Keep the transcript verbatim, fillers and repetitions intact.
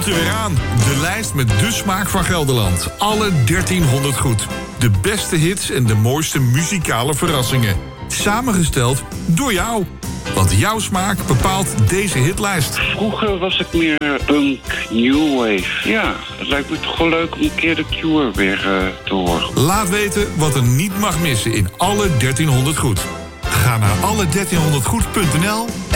komt er weer aan. De lijst met de smaak van Gelderland. Alle dertienhonderd goed. De beste hits en de mooiste muzikale verrassingen. Samengesteld door jou. Want jouw smaak bepaalt deze hitlijst. Vroeger was ik meer punk, new wave. Ja, het lijkt me toch wel leuk om een keer de Cure weer uh, te horen. Laat weten wat er niet mag missen in alle dertienhonderd goed. Ga naar alle dertienhonderd goed punt n l